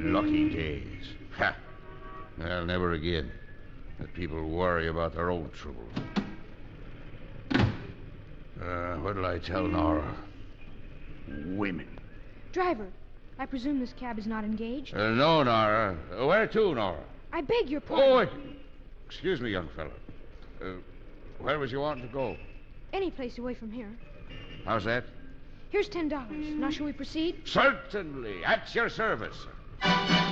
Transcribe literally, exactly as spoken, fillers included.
Lucky days. Ha! Well, never again. Let people worry about their own troubles. Uh, what'll I tell Nora? Women. Driver, I presume this cab is not engaged? Uh, no, Nora. Uh, where to, Nora? I beg your pardon. Oh, wait. Excuse me, young fellow. Uh, where was you wanting to go? Any place away from here. How's that? Here's ten dollars. Now, shall we proceed? Certainly. At your service, sir.